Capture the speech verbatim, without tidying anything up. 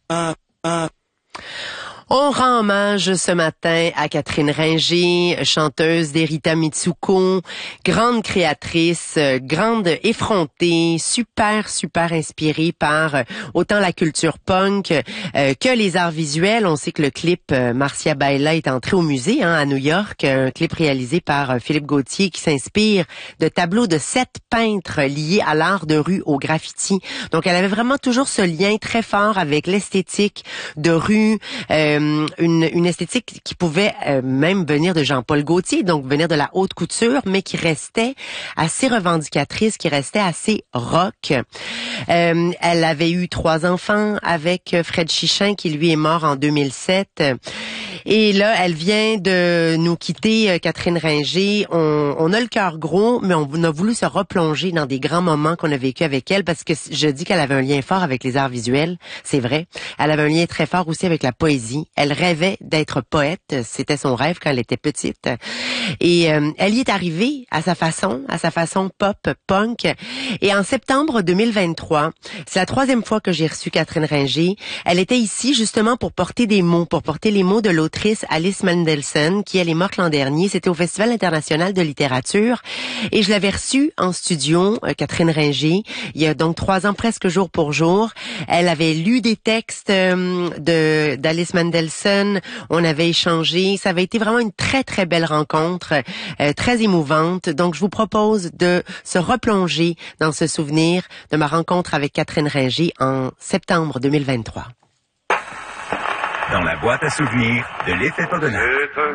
On rend hommage ce matin à Catherine Ringer, chanteuse d'Erita Mitsuko, grande créatrice, grande effrontée, super, super inspirée par autant la culture punk euh, que les arts visuels. On sait que le clip euh, Marcia Baila est entré au musée hein, à New York, un clip réalisé par euh, Philippe Gauthier qui s'inspire de tableaux de sept peintres liés à l'art de rue, au graffiti. Donc elle avait vraiment toujours ce lien très fort avec l'esthétique de rue, euh, Une, une esthétique qui pouvait euh, même venir de Jean-Paul Gaultier, donc venir de la haute couture, mais qui restait assez revendicatrice, qui restait assez rock. Euh, elle avait eu trois enfants avec Fred Chichin, qui lui est mort en deux mille sept. Et là, elle vient de nous quitter, Catherine Ringer. On, on a le cœur gros, mais on a voulu se replonger dans des grands moments qu'on a vécu avec elle, parce que je dis qu'elle avait un lien fort avec les arts visuels, c'est vrai. Elle avait un lien très fort aussi avec la poésie. Elle rêvait d'être poète, c'était son rêve quand elle était petite. Et euh, elle y est arrivée à sa façon, à sa façon pop, punk. Et en septembre deux mille vingt-trois, c'est la troisième fois que j'ai reçu Catherine Ringer. Elle était ici justement pour porter des mots, pour porter les mots de l'autrice Alice Mendelssohn, qui elle est morte l'an dernier. C'était au Festival international de littérature. Et je l'avais reçue en studio, euh, Catherine Ringer, il y a donc trois ans presque jour pour jour. Elle avait lu des textes euh, de d'Alice Mendelssohn. On avait échangé. Ça avait été vraiment une très, très belle rencontre, euh, très émouvante. Donc, je vous propose de se replonger dans ce souvenir de ma rencontre avec Catherine Ringer en septembre deux mille vingt-trois. Dans la boîte à souvenirs de l'effet Pogonat.